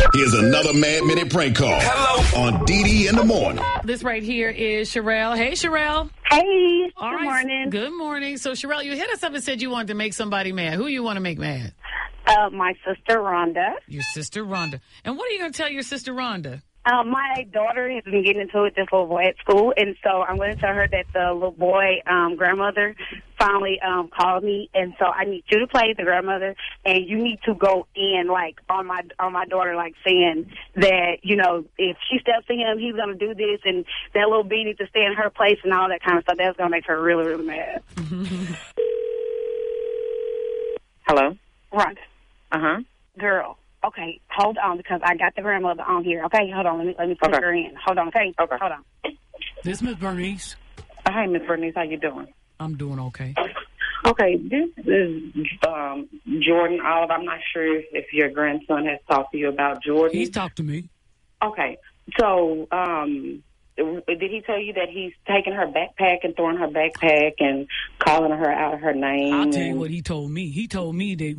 Here's another Mad Minute prank call. Hello. On DD in the morning. This right here is Sherelle. Hey, Sherelle. Hey, All good right. morning. Good morning. So, Sherelle, you hit us up and said you wanted to make somebody mad. Who you want to make mad? My sister, Rhonda. Your sister, Rhonda. And what are you going to tell your sister, Rhonda? My daughter has been getting into it, this little boy at school, and so I'm going to tell her that the little boy grandmother finally called me, and so I need you to play the grandmother, and you need to go in, like, on my daughter, like, saying that, you know, if she steps to him, he's going to do this, and that little bee needs to stay in her place and all that kind of stuff. That's going to make her really, really mad. Hello? Rhonda. Uh-huh. Girl. Okay, hold on, because I got the grandmother on here. Okay, hold on. Let me put her in. Hold on, okay? Okay. Hold on. This Miss Bernice. Hi, Miss Bernice. How you doing? I'm doing okay. Okay, this is Jordan Olive. I'm not sure if your grandson has talked to you about Jordan. He's talked to me. Okay, so did he tell you that he's taking her backpack and throwing her backpack and calling her out of her name? I'll tell you what he told me. He told me that